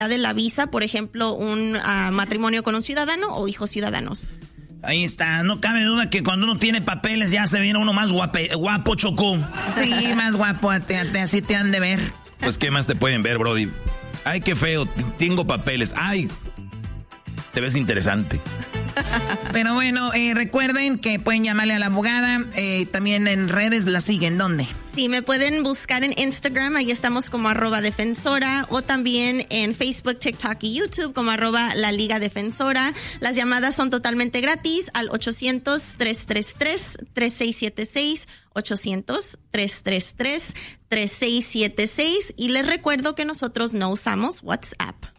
de la visa, por ejemplo, un matrimonio con un ciudadano o hijos ciudadanos. Ahí está, no cabe duda que cuando uno tiene papeles ya se viene uno más guapo, Choco. Sí, más guapo, así te han de ver. Pues, ¿qué más te pueden ver, Brody? Ay, qué feo, tengo papeles. Ay, te ves interesante. Pero bueno, recuerden que pueden llamarle a la abogada. También en redes la siguen. ¿Dónde? Sí, me pueden buscar en Instagram. Ahí estamos como @defensora. O también en Facebook, TikTok y YouTube como @la Liga Defensora. Las llamadas son totalmente gratis al 800-333-3676. 800-333-3676. Y les recuerdo que nosotros no usamos WhatsApp.